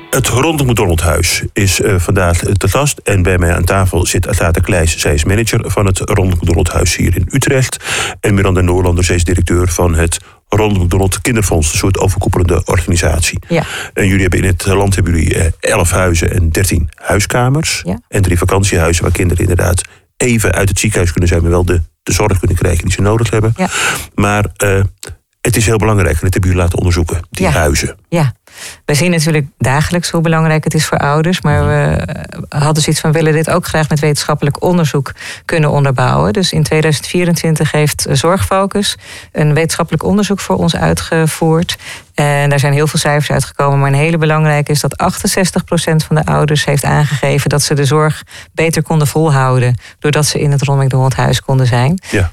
Het Ronald McDonald Huis is vandaag te gast. En bij mij aan tafel zit Agatha Kleijs. Zij is manager van het Ronald McDonald Huis hier in Utrecht. En Miranda Noorlander, zij is directeur van het Ronald McDonald Kinderfonds. Een soort overkoepelende organisatie. Ja. En jullie hebben in het land 11 huizen en 13 huiskamers. Ja. En 3 vakantiehuizen waar kinderen inderdaad even uit het ziekenhuis kunnen zijn, maar wel de zorg kunnen krijgen die ze nodig hebben. Ja. Maar het is heel belangrijk, en dat hebben jullie laten onderzoeken, die huizen. Ja, we zien natuurlijk dagelijks hoe belangrijk het is voor ouders. Maar we hadden zoiets van, willen dit ook graag met wetenschappelijk onderzoek kunnen onderbouwen. Dus in 2024 heeft Zorgfocus een wetenschappelijk onderzoek voor ons uitgevoerd. En daar zijn heel veel cijfers uitgekomen. Maar een hele belangrijke is dat 68% van de ouders heeft aangegeven dat ze de zorg beter konden volhouden doordat ze in het Ronald McDonald Huis konden zijn. Ja.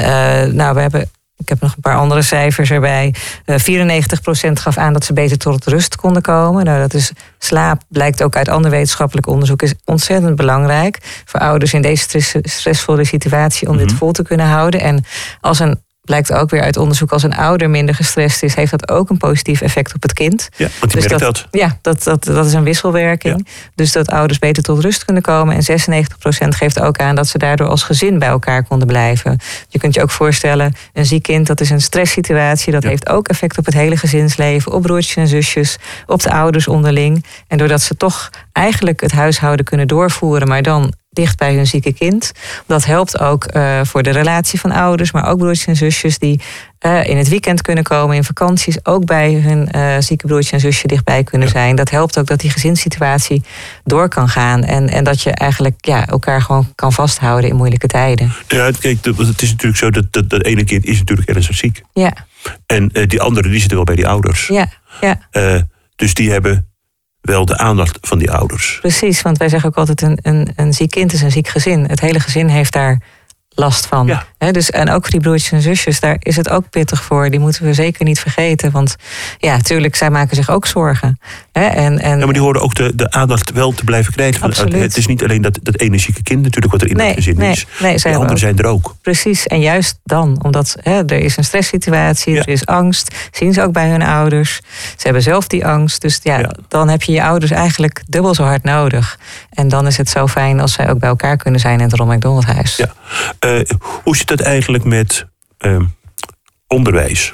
En ik heb nog een paar andere cijfers erbij. 94% gaf aan dat ze beter tot rust konden komen. Nou, dat is slaap, blijkt ook uit ander wetenschappelijk onderzoek, is ontzettend belangrijk voor ouders in deze stressvolle situatie om dit vol te kunnen houden. En blijkt ook weer uit onderzoek, als een ouder minder gestrest is, heeft dat ook een positief effect op het kind. Ja, want die merkt dat. Ja, dat is een wisselwerking. Ja. Dus dat ouders beter tot rust kunnen komen. En 96% geeft ook aan dat ze daardoor als gezin bij elkaar konden blijven. Je kunt je ook voorstellen, een ziek kind, dat is een stresssituatie. Dat heeft ook effect op het hele gezinsleven, op broertjes en zusjes, op de ouders onderling. En doordat ze toch eigenlijk het huishouden kunnen doorvoeren, maar dan dicht bij hun zieke kind. Dat helpt ook voor de relatie van ouders, maar ook broertjes en zusjes die in het weekend kunnen komen, in vakanties, ook bij hun zieke broertje en zusje dichtbij kunnen zijn. Dat helpt ook dat die gezinssituatie door kan gaan. En dat je eigenlijk elkaar gewoon kan vasthouden in moeilijke tijden. Ja, kijk, het is natuurlijk zo dat ene kind is natuurlijk ernstig ziek. Ja. En die andere, die zitten wel bij die ouders. Ja. Dus die hebben wel de aandacht van die ouders. Precies, want wij zeggen ook altijd, een ziek kind is een ziek gezin. Het hele gezin heeft daar last van. Ja. En ook voor die broertjes en zusjes, daar is het ook pittig voor. Die moeten we zeker niet vergeten. Want tuurlijk, zij maken zich ook zorgen. Maar die horen ook de aandacht wel te blijven krijgen. Absoluut. Het is niet alleen dat ene zieke kind natuurlijk wat er in het gezin is. Nee, de anderen zijn er ook. Precies, en juist dan, omdat er is een stresssituatie, er is angst. Zien ze ook bij hun ouders. Ze hebben zelf die angst. Dus dan heb je je ouders eigenlijk dubbel zo hard nodig. En dan is het zo fijn als zij ook bij elkaar kunnen zijn in het Ronald McDonald Huis. Ja. Hoe zit het eigenlijk met onderwijs?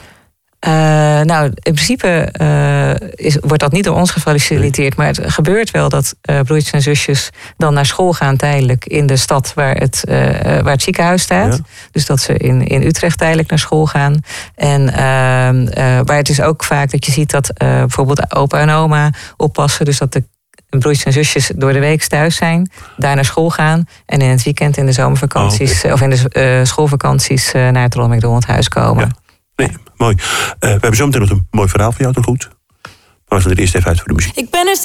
In principe wordt dat niet door ons gefaciliteerd. Maar het gebeurt wel dat broertjes en zusjes dan naar school gaan tijdelijk in de stad waar het ziekenhuis staat. Ja. Dus dat ze in Utrecht tijdelijk naar school gaan. En waar het is ook vaak dat je ziet dat bijvoorbeeld opa en oma oppassen. Dus dat de broertjes en zusjes door de week thuis zijn, daar naar school gaan en in het weekend in de zomervakanties of in de schoolvakanties naar het Ronald McDonald Huis komen. Ja. Nee, mooi. We hebben zo meteen nog een mooi verhaal van jou, toch goed? Maar we gaan er eerst even uit voor de muziek.